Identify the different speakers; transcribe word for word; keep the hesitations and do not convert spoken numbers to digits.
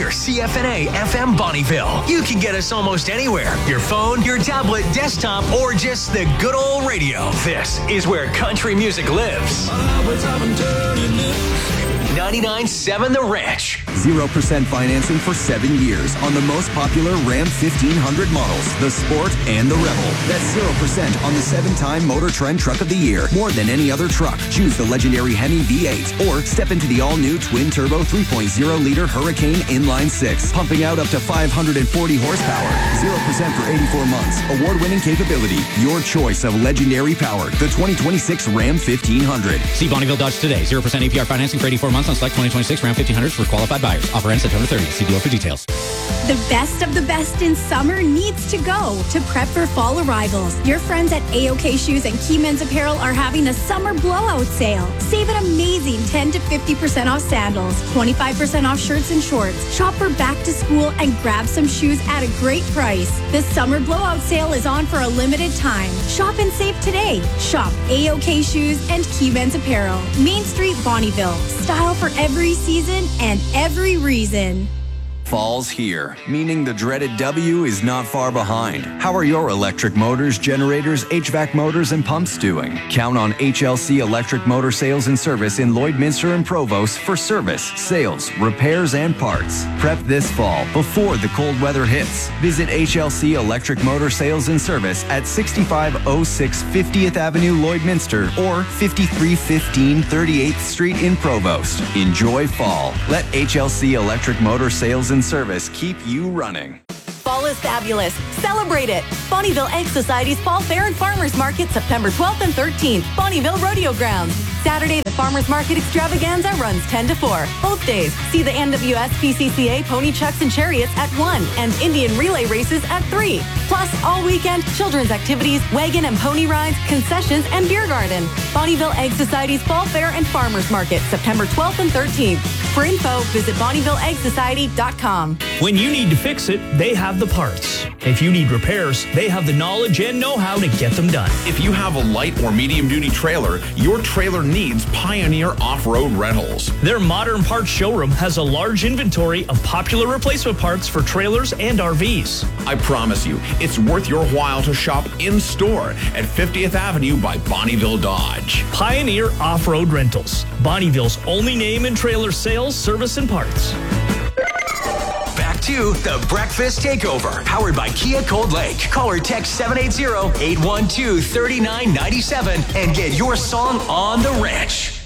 Speaker 1: your C F N A F M Bonnieville. You can get us almost anywhere. Your phone, your tablet, desktop, or just the good old radio. This is where country music lives. ninety-nine point seven The Ranch.
Speaker 2: zero percent financing for seven years on the most popular Ram fifteen hundred models, the Sport and the Rebel. That's zero percent on the seven-time Motor Trend Truck of the Year. More than any other truck. Choose the legendary Hemi V eight or step into the all-new twin-turbo three point oh liter Hurricane Inline six, pumping out up to five hundred forty horsepower. zero percent for eighty-four months. Award-winning capability. Your choice of legendary power. The twenty twenty-six Ram fifteen hundred.
Speaker 3: See Bonneville Dodge today. zero percent A P R financing for eighty-four months on select twenty twenty-six Ram fifteen hundreds for qualified buyers. Offer ends September thirtieth. See dealer for details.
Speaker 4: The best of the best in summer needs to go to prep for fall arrivals. Your friends at A O K Shoes and Key Men's Apparel are having a summer blowout sale. Save an amazing ten to fifty percent off sandals, twenty-five percent off shirts and shorts. Shop for back to school and grab some shoes at a great price. The summer blowout sale is on for a limited time. Shop and save today. Shop A O K Shoes and Key Men's Apparel. Main Street, Bonnieville. Style for every season and every reason.
Speaker 2: Fall's here, meaning the dreaded W is not far behind. How are your electric motors, generators, H V A C motors, and pumps doing? Count on H L C Electric Motor Sales and Service in Lloydminster and Provost for service, sales, repairs, and parts. Prep this fall before the cold weather hits. Visit H L C Electric Motor Sales and Service at sixty-five oh six fiftieth Avenue, Lloydminster, or fifty-three fifteen thirty-eighth Street in Provost. Enjoy fall. Let H L C Electric Motor Sales and Service keep you running.
Speaker 5: Fall is fabulous. Celebrate it. Bonnieville Egg Society's Fall Fair and Farmers Market, September twelfth and thirteenth. Bonnieville Rodeo Grounds. Saturday, the Farmers Market Extravaganza runs ten to four. Both days, see the N W S P C C A Pony Chucks and Chariots at one and Indian Relay Races at three. Plus, all weekend, children's activities, wagon and pony rides, concessions, and beer garden. Bonnieville Egg Society's Fall Fair and Farmers Market, September twelfth and thirteenth. For info, visit Bonnieville Egg Society dot com.
Speaker 6: When you need to fix it, they have the parts. If you need repairs, they have the knowledge and know-how to get them done.
Speaker 7: If you have a light or medium-duty trailer, your trailer needs Pioneer Off-Road Rentals.
Speaker 6: Their modern parts showroom has a large inventory of popular replacement parts for trailers and R Vs.
Speaker 7: I promise you, it's worth your while to shop in-store at fiftieth Avenue by Bonneville Dodge.
Speaker 6: Pioneer Off-Road Rentals, Bonneville's only name in trailer sales, service, and parts.
Speaker 1: Back to the Breakfast Takeover, powered by Kia Cold Lake. Call or text seven eight zero, eight one two, three nine nine seven and get your song on the ranch.